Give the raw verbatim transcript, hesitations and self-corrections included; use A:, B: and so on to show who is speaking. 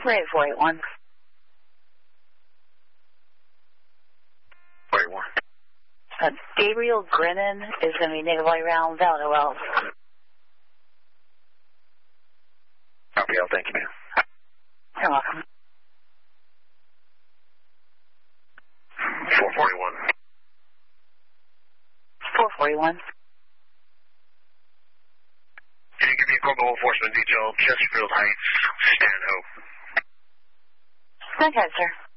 A: Ready four eight one.
B: four eight one.
A: Uh, Gabriel Grinnan is going to be negative light round, valid O L.
B: Copy, L. Thank you, ma'am.
A: You're welcome.
B: four forty-one.
A: four forty-one.
B: Can you give me a Corporal Enforcement Detail, Chesterfield Heights, Stanhope?
A: Okay, sir.